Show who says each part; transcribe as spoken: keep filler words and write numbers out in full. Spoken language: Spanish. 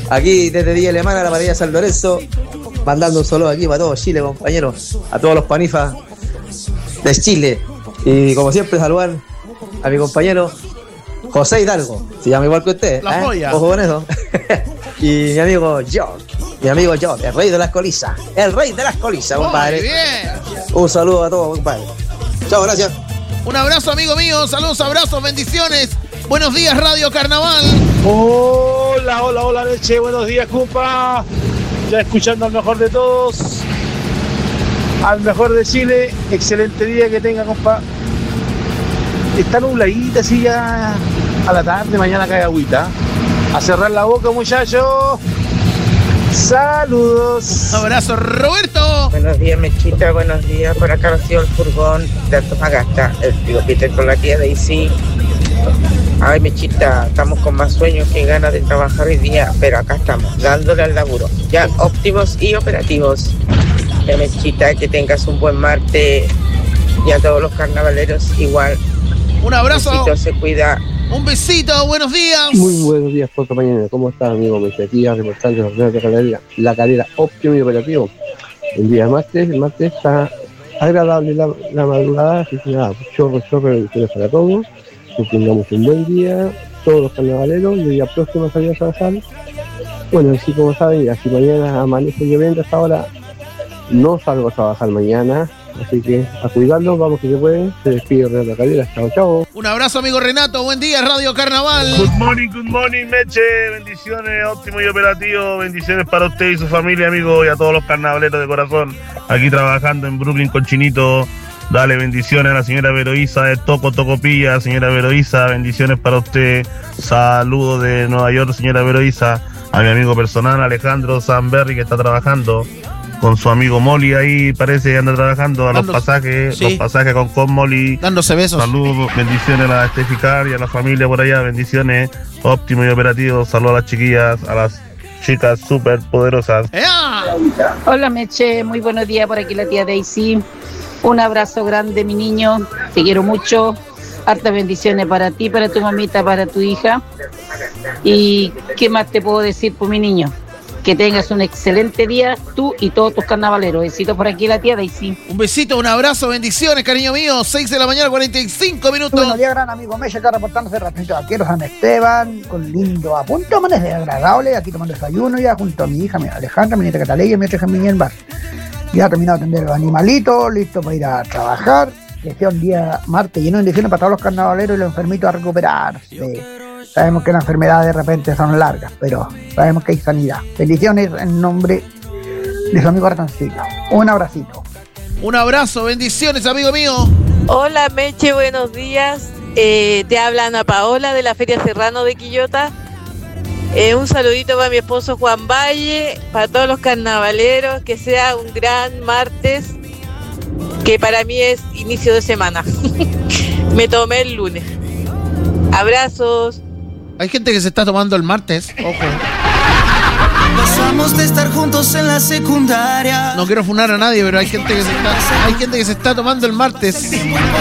Speaker 1: Aquí desde Villa Alemana, la parrilla San Lorenzo, mandando un saludo aquí para todo Chile, compañeros, a todos los panifas de Chile. Y como siempre, saludar a mi compañero José Hidalgo, se llama igual que usted,
Speaker 2: La
Speaker 1: ¿eh?
Speaker 2: joya.
Speaker 1: Ojo con eso. Y mi amigo John, mi amigo John, el rey de las colizas, el rey de las colizas, compadre.
Speaker 2: Muy bien.
Speaker 1: Un saludo a todos, compadre. Chao, gracias.
Speaker 2: Un abrazo, amigo mío. Saludos, abrazos, bendiciones. Buenos días, Radio Carnaval.
Speaker 3: Hola, hola, hola, Leche. Buenos días, compa. Ya escuchando al mejor de todos. Al mejor de Chile. Excelente día que tenga, compa. Está nubladita así ya a la tarde. Mañana cae agüita. A cerrar la boca, muchachos. Saludos.
Speaker 2: Un abrazo, Roberto.
Speaker 4: Buenos días, Mechita, buenos días. Por acá ha sido el furgón de Antofagasta, el tío Peter con la tía Daisy. Ay, Mechita, estamos con más sueños que ganas de trabajar hoy día, pero acá estamos, dándole al laburo. Ya óptimos y operativos. Ya, Mechita, que tengas un buen martes y a todos los carnavaleros igual.
Speaker 2: Un abrazo.
Speaker 4: Besito, se cuida.
Speaker 2: Un besito, buenos días.
Speaker 5: Muy buenos días por la mañana. ¿Cómo está, amigo? Me decía reportando los de la calera, la calera óptimo y operativo. El día martes, el martes está agradable la, la madrugada, así que nada, chorro, chorro, bendiciones para todos. Que tengamos un buen día, todos los carnavaleros, y el día próximo a salir a trabajar. Bueno, así como saben, así mañana amanece lloviendo hasta ahora, no salgo a trabajar mañana. Así que a cuidarlos, vamos que se puede. Se despide de la calera. Chao, chao.
Speaker 2: Un abrazo, amigo Renato. Buen día, Radio Carnaval.
Speaker 3: Good morning, good morning, Meche. Bendiciones, óptimo y operativo. Bendiciones para usted y su familia, amigo, y a todos los carnavaleros de corazón. Aquí trabajando en Brooklyn con Chinito. Dale bendiciones a la señora Veroísa de Toco Tocopilla. Señora Veroísa, bendiciones para usted. Saludos de Nueva York, señora Veroísa. A mi amigo personal, Alejandro Sanberry, que está trabajando con su amigo Molly ahí, parece que anda trabajando a los
Speaker 2: Dándose,
Speaker 3: pasajes,
Speaker 2: sí.
Speaker 3: los pasajes con, con Molly.
Speaker 2: Dándose besos.
Speaker 3: Saludos, bendiciones a la Esteficar y a la familia por allá, bendiciones, óptimo y operativo. Saludos a las chiquillas, a las chicas súper poderosas.
Speaker 2: ¡Ea!
Speaker 6: Hola Meche, muy buenos días, por aquí la tía Daisy. Un abrazo grande, mi niño, te quiero mucho. Hartas bendiciones para ti, para tu mamita, para tu hija. ¿Y qué más te puedo decir por mi niño? Que tengas un excelente día, tú y todos tus carnavaleros. Besitos por aquí, la tía Daisy.
Speaker 2: Un besito, un abrazo, bendiciones, cariño mío. seis de la mañana, cuarenta y cinco minutos.
Speaker 7: Buenos días, gran amigo Meche, acá reportándose ratito de Vaqueros San Esteban, con lindo a punto, amanecer agradable, aquí tomando desayuno ya junto a mi hija, mi Alejandra, mi nieta Cataleya y mi otra hija en el bar. Ya he terminado de atender a los animalitos, listo para ir a trabajar. Que sea un día martes lleno de bendiciones para todos los carnavaleros y los enfermitos a recuperarse. Sabemos que las enfermedades de repente son largas, pero sabemos que hay sanidad. Bendiciones en nombre de su amigo Ratancillo. Un abracito.
Speaker 2: Un abrazo, bendiciones, amigo mío.
Speaker 8: Hola Meche, buenos días. Eh, te habla Ana Paola de la Feria Serrano de Quillota. Eh, un saludito para mi esposo Juan Valle, para todos los carnavaleros, que sea un gran martes, que para mí es inicio de semana. Me tomé el lunes. Abrazos.
Speaker 2: Hay gente que se está tomando el martes, ojo.
Speaker 9: Pasamos de estar juntos en la secundaria.
Speaker 2: No quiero funar a nadie, pero hay gente que se está, hay gente que se está tomando el martes.